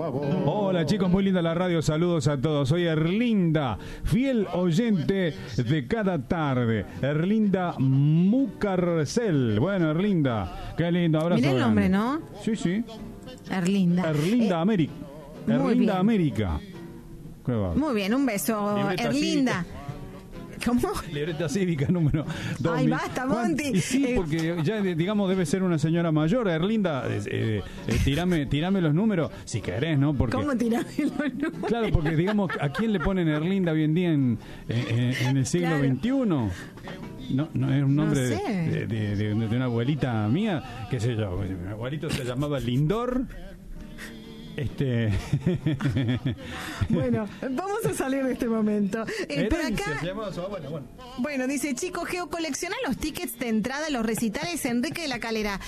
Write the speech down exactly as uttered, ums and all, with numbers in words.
Hola chicos, muy linda la radio, saludos a todos. Soy Erlinda, fiel oyente de cada tarde. Erlinda Mucarcel. Bueno, Erlinda, qué lindo, abrazo. Mirá el nombre, grande. ¿no? Sí, sí. Erlinda. Erlinda Eh, América. muy Erlinda bien. América. ¿Qué va? Muy bien, un beso, Libreta Erlinda. ¿Cómo? Libreta cívica número dos. Ay, basta, Monti. Y sí, Eh, porque ya, digamos, debe ser una señora mayor. Erlinda, eh, eh, eh, tirame, tirame los números, si querés, ¿no? Porque, ¿Cómo tirarme los números? claro, porque, digamos, ¿a quién le ponen Erlinda hoy en día en, en, en el siglo Claro. veintiuno? No, no es un nombre No de, sé. de, de- de- de una abuelita mía, qué sé yo. Mi abuelito se llamaba Lindor. Este. Bueno, vamos a salir de este momento. Eh, por Herencia, acá, se llamaba su abuela, bueno. bueno, dice, chicos, Geo, colecciona los tickets de entrada a los recitales Enrique de la Calera.